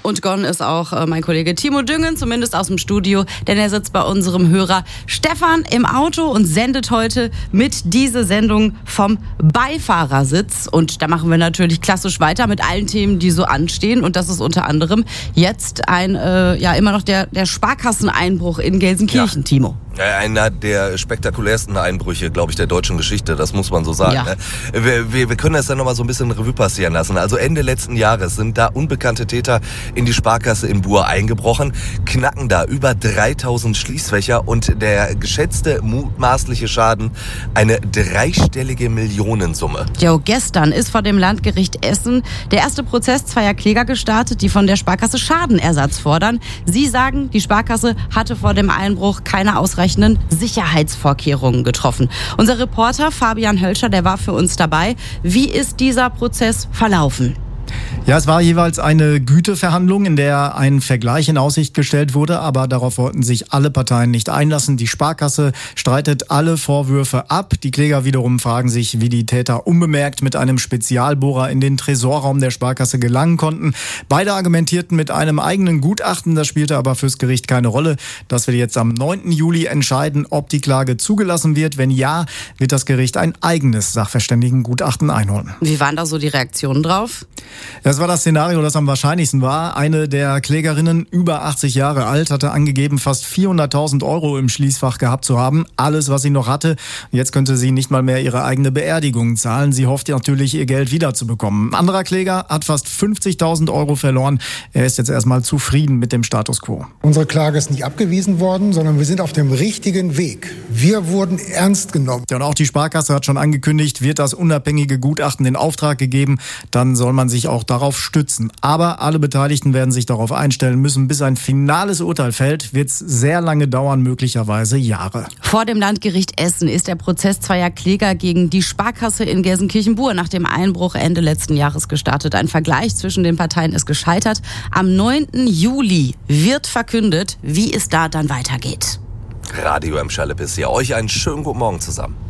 Und gone ist auch mein Kollege Timo Düngen, zumindest aus dem Studio, denn er sitzt bei unserem Hörer Stefan im Auto und sendet heute mit dieser Sendung vom Beifahrersitz. Und da machen wir natürlich klassisch weiter mit allen Themen, die so anstehen. Und das ist unter anderem jetzt immer noch der Sparkasseneinbruch in Gelsenkirchen, Timo. Einer der spektakulärsten Einbrüche, glaube ich, der deutschen Geschichte, das muss man so sagen. Ja. Wir können das dann nochmal so ein bisschen Revue passieren lassen. Also Ende letzten Jahres sind da unbekannte Täter in die Sparkasse in Buhr eingebrochen, knacken da über 3000 Schließfächer und der geschätzte mutmaßliche Schaden eine dreistellige Millionensumme. Gestern ist vor dem Landgericht Essen der erste Prozess zweier Kläger gestartet, die von der Sparkasse Schadenersatz fordern. Sie sagen, die Sparkasse hatte vor dem Einbruch keine ausreichenden Sicherheitsvorkehrungen getroffen. Unser Reporter Fabian Hölscher, der war für uns dabei. Wie ist dieser Prozess verlaufen? Ja, es war jeweils eine Güteverhandlung, in der ein Vergleich in Aussicht gestellt wurde, aber darauf wollten sich alle Parteien nicht einlassen. Die Sparkasse streitet alle Vorwürfe ab. Die Kläger wiederum fragen sich, wie die Täter unbemerkt mit einem Spezialbohrer in den Tresorraum der Sparkasse gelangen konnten. Beide argumentierten mit einem eigenen Gutachten, das spielte aber fürs Gericht keine Rolle. Das wird jetzt am 9. Juli entscheiden, ob die Klage zugelassen wird. Wenn ja, wird das Gericht ein eigenes Sachverständigengutachten einholen. Wie waren da so die Reaktionen drauf? Das war das Szenario, das am wahrscheinlichsten war. Eine der Klägerinnen, über 80 Jahre alt, hatte angegeben, fast 400.000 Euro im Schließfach gehabt zu haben. Alles, was sie noch hatte. Jetzt könnte sie nicht mal mehr ihre eigene Beerdigung zahlen. Sie hofft natürlich, ihr Geld wiederzubekommen. Ein anderer Kläger hat fast 50.000 Euro verloren. Er ist jetzt erstmal zufrieden mit dem Status quo. Unsere Klage ist nicht abgewiesen worden, sondern wir sind auf dem richtigen Weg. Wir wurden ernst genommen. Ja, und auch die Sparkasse hat schon angekündigt, wird das unabhängige Gutachten in Auftrag gegeben. Dann soll man sich auch darauf stützen. Aber alle Beteiligten werden sich darauf einstellen müssen. Bis ein finales Urteil fällt, wird es sehr lange dauern, möglicherweise Jahre. Vor dem Landgericht Essen ist der Prozess zweier Kläger gegen die Sparkasse in Gelsenkirchen-Buhr nach dem Einbruch Ende letzten Jahres gestartet. Ein Vergleich zwischen den Parteien ist gescheitert. Am 9. Juli wird verkündet, wie es da dann weitergeht. Radio M. Schallep ist hier. Euch einen schönen guten Morgen zusammen.